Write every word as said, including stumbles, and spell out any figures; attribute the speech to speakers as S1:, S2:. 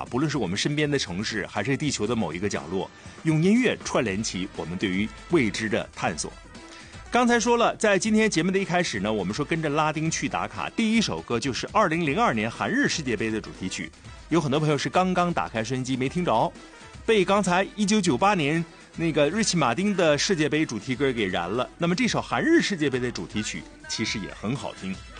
S1: 啊，不论是我们身边的城市，还是地球的某一个角落，用音乐串联起我们对于未知的探索。刚才说了，在今天节目的一开始呢，我们说跟着拉丁去打卡，第一首歌就是二零零二年韩日世界杯的主题曲。有很多朋友是刚刚打开收音机没听着，被刚才一九九八年那个瑞奇马丁的世界杯主题歌给燃了。那么这首韩日世界杯的主题曲其实也很好听。